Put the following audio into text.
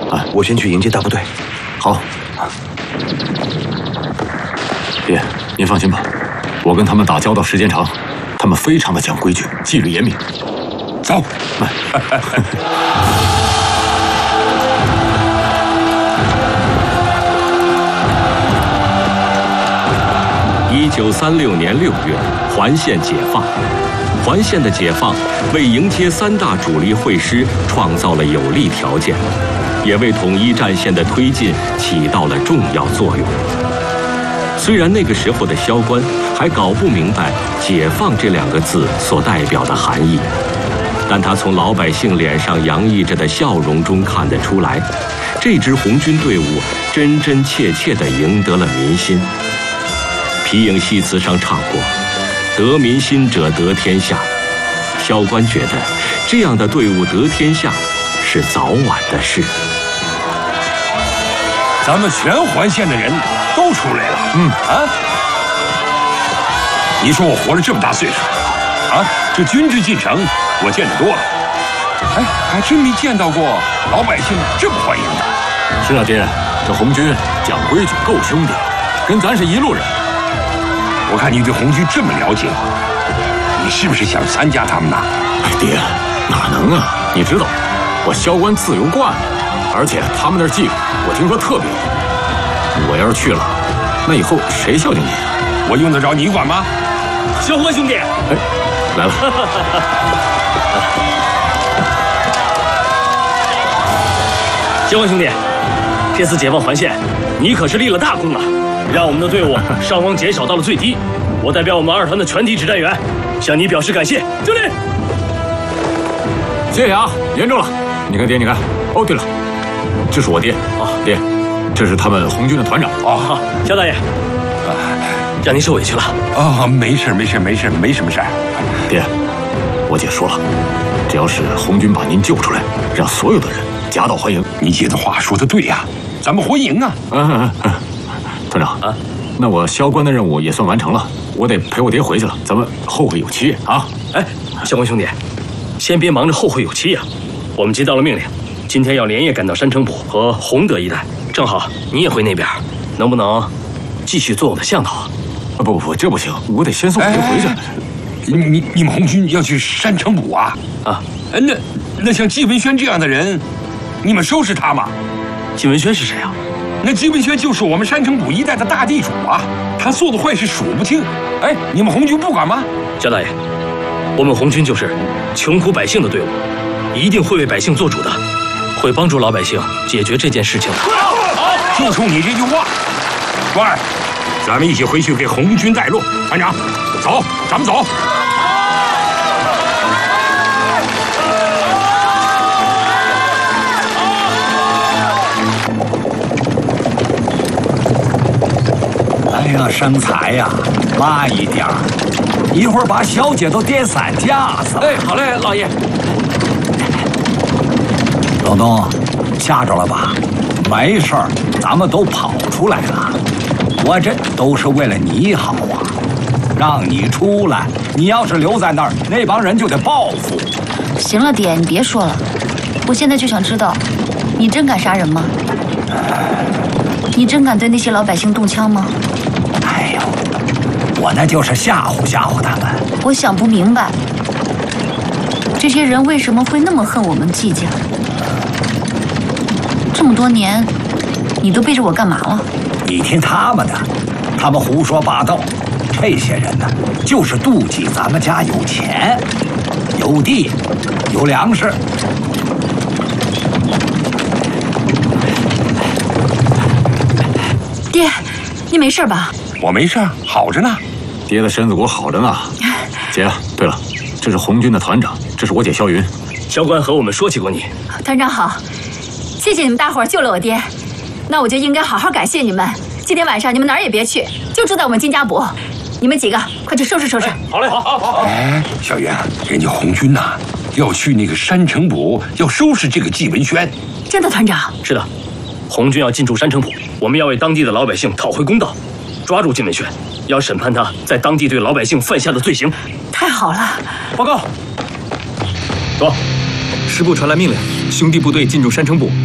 我先去迎接大部队。 好。爹，您放心吧，我跟他们打交道时间长，他们非常的讲规矩，纪律严明。 走。 1936年6月，环县解放。环县的解放为迎接3大主力会师创造了有利条件，也为统一战线的推进起到了重要作用。虽然那个时候的萧关还搞不明白“解放”这2个字所代表的含义，但他从老百姓脸上洋溢着的笑容中看得出来，这支红军队伍真真切切地赢得了民心。皮影戏词上唱过：“得民心者得天下。”萧关觉得，这样的队伍得天下是早晚的事。 咱们全环县的人都出来了。你说我活了这么大岁数，这军制进城我见得多了，还真没见到过老百姓这么欢迎的。 是啊，爹，这红军讲规矩，够兄弟，跟咱是一路人。 我看你对红军这么了解，你是不是想参加他们呢？ 爹，哪能啊？你知道，我萧关自由惯了，而且他们那儿纪律，我听说特别严。我要是去了，那以后谁孝敬你啊？ 我用得着你管吗？ 萧关兄弟， 来了。 萧关兄弟，这次解放环县，你可是立了大功啊！让我们的队伍伤亡减少到了最低。我代表我们2团的全体指战员，向你表示感谢。敬礼！ 谢谢啊，严重了。你看爹，你看。哦，对了，这是我爹。爹，这是他们红军的团长。 萧大爷，让您受委屈了。 没事，没什么事儿。 爹，我姐说了，只要是红军把您救出来，让所有的人夹道欢迎。 你姐的话说得对呀，咱们欢迎啊！ 团长那我萧关的任务也算完成了，我得陪我爹回去了，咱们后会有期啊！ 萧关兄弟，先别忙着后会有期呀，我们接到了命令，今天要连夜赶到山城堡和洪德一带，正好你也回那边，能不能继续做我的向导啊？ 不，这不行，我得先送爹回去。 你们红军要去山城堡啊？那像季文轩这样的人，你们收拾他吗？ 季文轩是谁啊？ 那季文轩就是我们山城堡一带的大地主啊，他做的坏事数不清。你们红军不管吗？ 萧大爷，我们红军就是穷苦百姓的队伍，一定会为百姓做主的，会帮助老百姓解决这件事情的。 就冲你这句话，乖，咱们一起回去给红军带路。团长，走，咱们走。 哎呀，生财呀，慢一点，一会儿把小姐都颠散架子。 好嘞，老爷。 老东，吓着了吧？没事儿，咱们都跑出来了。我这都是为了你好啊，让你出来。你要是留在那儿，那帮人就得报复。 行了，爹，你别说了，我现在就想知道，你真敢杀人吗？你真敢对那些老百姓动枪吗？ 哎呦，我那就是吓唬吓唬他们。 我想不明白，这些人为什么会那么恨我们季家？这么多年，你都背着我干嘛了？ 你听他们的，他们胡说八道。这些人呢，就是妒忌咱们家有钱、有地、有粮食。 爹，你没事吧？ 我没事，好着呢。 爹的身子骨好着呢。姐，对了，这是红军的团长，这是我姐萧云。 萧关和我们说起过你。 团长好，谢谢你们大伙儿救了我爹，那我就应该好好感谢你们。今天晚上你们哪儿也别去，就住在我们金家堡。你们几个快去收拾收拾。 好嘞，好。 小云，人家红军呐，要去那个山城堡，要收拾这个季文轩。 真的，团长？ 是的，红军要进驻山城堡，我们要为当地的老百姓讨回公道，抓住季文轩，要审判他在当地对老百姓犯下的罪行。 太好了！ 报告，说， 师部传来命令，兄弟部队进驻山城堡。